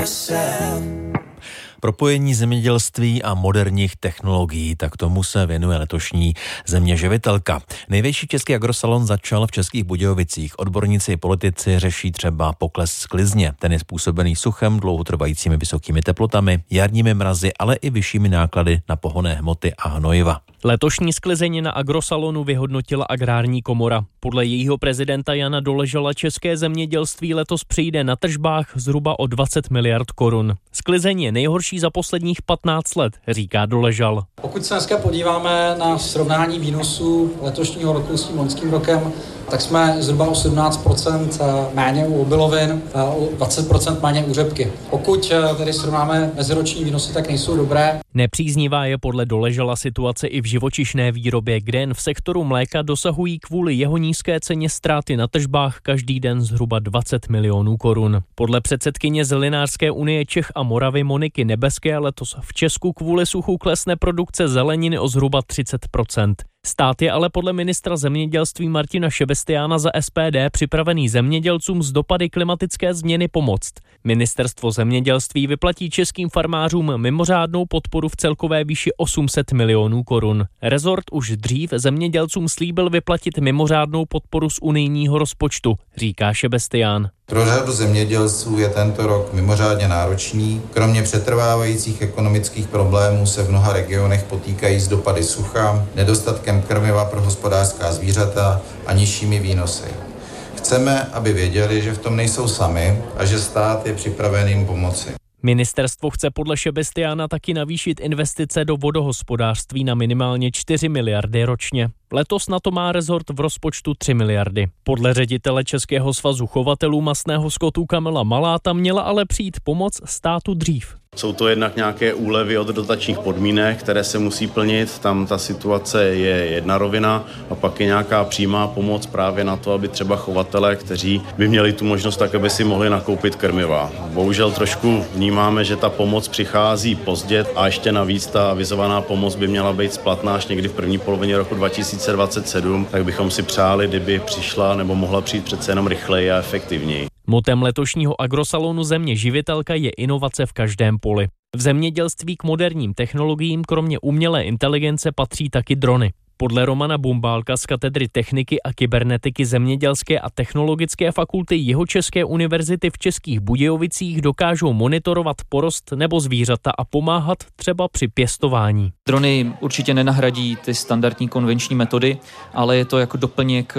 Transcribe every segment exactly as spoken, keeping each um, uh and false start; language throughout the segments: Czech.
Propojení zemědělství a moderních technologií, tak tomu se věnuje letošní Země živitelka. Největší český agrosalon začal v Českých Budějovicích. Odborníci i politici řeší třeba pokles sklizně. Ten je způsobený suchem, dlouhotrvajícími vysokými teplotami, jarními mrazy, ale i vyššími náklady na pohonné hmoty a hnojiva. Letošní sklizeň na agrosalonu vyhodnotila Agrární komora. Podle jejího prezidenta Jana Doležala české zemědělství letos přijde na tržbách zhruba o dvacet miliard korun. Sklizeň je nejhorší za posledních patnáct let, říká Doležal. Pokud se dneska podíváme na srovnání výnosů letošního roku s tím loňským rokem, tak jsme zhruba o sedmnáct procent méně u obilovin a o dvacet procent méně u řepky. Pokud tedy srovnáme meziroční výnosy, tak nejsou dobré. Nepříznivá je podle Doležala situace i v živočišné výrobě, kde jen v sektoru mléka dosahují kvůli jeho nízké ceně ztráty na tržbách každý den zhruba dvacet milionů korun. Podle předsedkyně Zelinářské unie Čech a Moravy Moniky Nebeské letos v Česku kvůli suchu klesne produkce zeleniny o zhruba třicet procent. Stát je ale podle ministra zemědělství Martina Šebestiána za S P D připravený zemědělcům z dopady klimatické změny pomoct. Ministerstvo zemědělství vyplatí českým farmářům mimořádnou podporu v celkové výši osm set milionů korun. Rezort už dřív zemědělcům slíbil vyplatit mimořádnou podporu z unijního rozpočtu, říká Šebestián. Pro řadu zemědělců je tento rok mimořádně náročný. Kromě přetrvávajících ekonomických problémů se v mnoha regionech potýkají s dopady sucha, nedostatkem krmiva pro hospodářská zvířata a nižšími výnosy. Chceme, aby věděli, že v tom nejsou sami a že stát je připraven jim pomoci. Ministerstvo chce podle Šebestiána taky navýšit investice do vodohospodářství na minimálně čtyři miliardy ročně. Letos na to má rezort v rozpočtu tři miliardy. Podle ředitele Českého svazu chovatelů masného skotu Kamila Maláta měla ale přijít pomoc státu dřív. Jsou to jednak nějaké úlevy od dotačních podmínek, které se musí plnit, tam ta situace je jedna rovina a pak je nějaká přímá pomoc právě na to, aby třeba chovatelé, kteří by měli tu možnost, tak aby si mohli nakoupit krmiva. Bohužel trošku vnímáme, že ta pomoc přichází pozdě a ještě navíc ta avizovaná pomoc by měla být splatná až někdy v první polovině roku dva tisíce dvacet sedm, tak bychom si přáli, kdyby přišla nebo mohla přijít přece jenom rychleji a efektivněji. Motem letošního agrosalonu Země živitelka je inovace v každém poli. V zemědělství k moderním technologiím kromě umělé inteligence patří taky drony. Podle Romana Bumbálka z katedry techniky a kybernetiky Zemědělské a technologické fakulty Jihočeské univerzity v Českých Budějovicích dokážou monitorovat porost nebo zvířata a pomáhat třeba při pěstování. Drony určitě nenahradí ty standardní konvenční metody, ale je to jako doplněk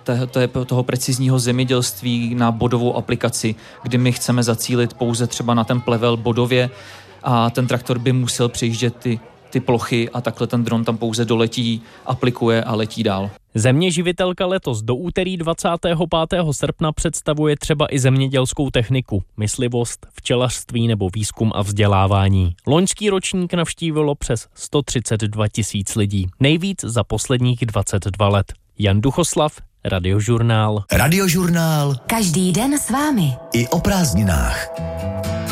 toho precizního zemědělství na bodovou aplikaci, kdy my chceme zacílit pouze třeba na ten plevel bodově a ten traktor by musel přejíždět ty ty plochy a takhle ten dron tam pouze doletí, aplikuje a letí dál. Země živitelka letos do úterý dvacátého pátého srpna představuje třeba i zemědělskou techniku, myslivost, včelařství nebo výzkum a vzdělávání. Loňský ročník navštívilo přes sto třicet dva tisíc lidí, nejvíc za posledních dvacet dva let. Jan Duchoslav, Radiožurnál. Radiožurnál. Každý den s vámi. I o prázdninách.